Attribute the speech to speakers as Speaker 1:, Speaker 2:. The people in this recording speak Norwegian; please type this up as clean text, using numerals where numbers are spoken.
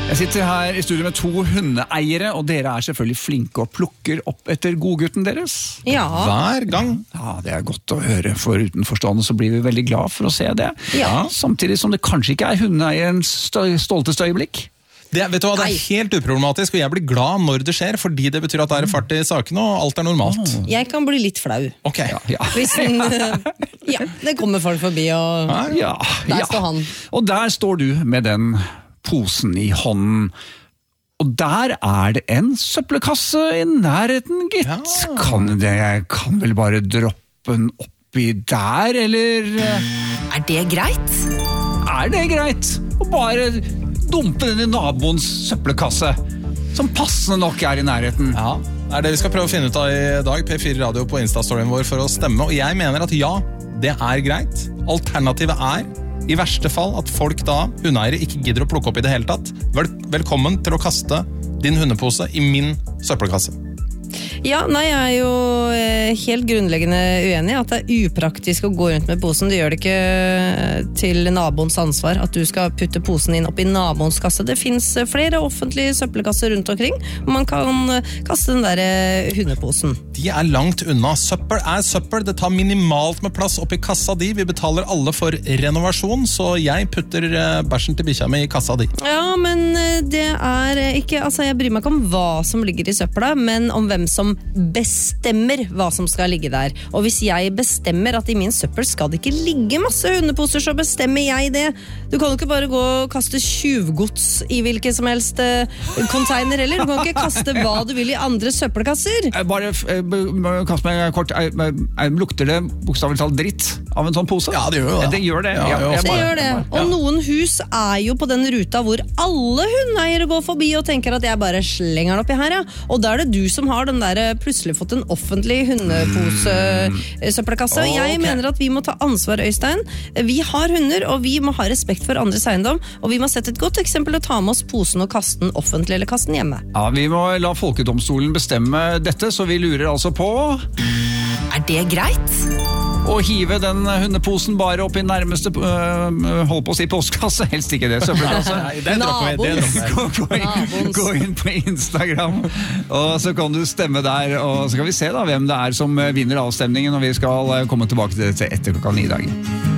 Speaker 1: Jeg sitter her i studio med 2 hundeeiere, og dere er selvfølgelig flinke og plukker opp etter godgutten deres.
Speaker 2: Ja.
Speaker 3: Hver gang.
Speaker 1: Ja, det er godt å høre, for utenforstående så blir vi veldig glad for å se det.
Speaker 2: Ja.
Speaker 1: Samtidig som det kanskje ikke er hundeeierens stolteste øyeblikk.
Speaker 3: Vet du hva, det er helt uproblematisk, og jeg blir glad når det skjer, fordi det betyr at det er fart i sakene, og alt er normalt.
Speaker 2: Jeg kan bli litt flau.
Speaker 3: Ok.
Speaker 1: Ja.
Speaker 2: Hvis det kommer folk forbi, og der står han.
Speaker 1: Og der står du med den posen i hånden. Og der er det en søppelkasse i nærheten, gitt.
Speaker 3: Ja.
Speaker 1: Jeg kan vel bare droppe den oppi der, eller?
Speaker 4: Er det greit?
Speaker 1: Er det greit å bare dumpe den i naboens søppelkasse, som passende nok er i nærheten?
Speaker 3: Ja, det er det vi skal prøve å finne ut av i dag. P4 Radio på Insta-storyen vår for å stemme, og jeg mener at ja, det er greit. Alternativet er, i verste fall, at folk da, hundeeiere, ikke gidder å plukke opp i det hele tatt. Velkommen til å kaste din hundepose i min søppelkasse.
Speaker 2: Ja, nei, jeg er jo helt grunnleggende uenig at det er upraktisk å gå rundt med posen. Det gjør det ikke til naboens ansvar at du skal putte posen inn opp i naboens kasse. Det finnes flere offentlige søppelkasser rundt omkring, og man kan kaste den der hundeposen.
Speaker 3: De er langt unna. Søppel er søppel. Det tar minimalt med plass oppi kassa di. Vi betaler alle for renovasjon, så jeg putter bæsjen til bikkja mi i kassa di.
Speaker 2: Ja, men det er ikke, altså jeg bryr meg ikke om hva som ligger i søpla, men om hvem som bestemmer hva som skal ligge der. Og hvis jeg bestemmer at i min søppel skal det ikke ligge masse hundeposer, så bestemmer jeg det. Du kan jo ikke bare gå og kaste tjuvgods i hvilken som helst container heller. Du kan ikke kaste hva du vil i andre søppelkasser.
Speaker 1: Bare kast meg kort. Lukter det bokstavelig talt dritt av en sånn pose?
Speaker 3: Ja, det gjør jo det.
Speaker 1: Det gjør det.
Speaker 2: Det gjør det. Og noen hus er jo på den ruta hvor alle hundeeiere går forbi og tenker at jeg bare slenger den oppi her, ja. Og da er det du som har den der plutselig fått en offentlig hundepose-søppelkasse. Jeg mener at vi må ta ansvar, Øystein. Vi har hunder, og vi må ha respekt for andres eiendom, og vi må sette et godt eksempel og ta med oss posen og kaste den offentlig eller kaste den hjemme.
Speaker 1: Ja, vi må la folkedomstolen bestemme dette, så vi lurer altså på
Speaker 4: Er det greit?
Speaker 1: å hive den hundeposen bare opp i nærmeste hold på å si postkasse, helst ikke det, søppelkasse. Gå inn på Instagram, og så kan du stemme der, og så kan vi se da hvem det er som vinner avstemningen, og vi skal komme tilbake til dette etter klokka 9 i dag.